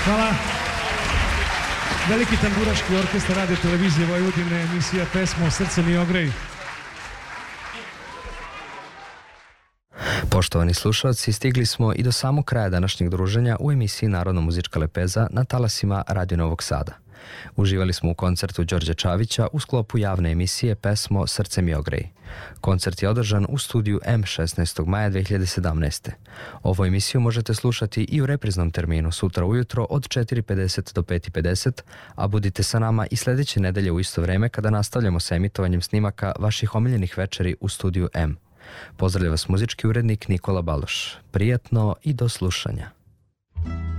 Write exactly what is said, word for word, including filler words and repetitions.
Hvala. Veliki tamburaški orkestar Radio televizije Vojvodine, emisija Pesmo Srce mi ogrej. Poštovani slušalci, stigli smo i do samog kraja današnjeg druženja u emisiji Narodno-muzička lepeza na talasima Radio Novog Sada. Uživali smo u koncertu Đorđa Čavića u sklopu javne emisije Pesmo Srce mi ogrej. Koncert je održan u studiju M šesnaestog maja dve hiljade sedamnaeste. Ovu emisiju možete slušati i u repriznom terminu sutra ujutro od četiri pedeset do pet pedeset, a budite sa nama i sljedeće nedelje u isto vreme kada nastavljamo sa emitovanjem snimaka vaših omiljenih večeri u studiju M. Pozdravlja vas muzički urednik Nikola Baloš. Prijatno i do slušanja.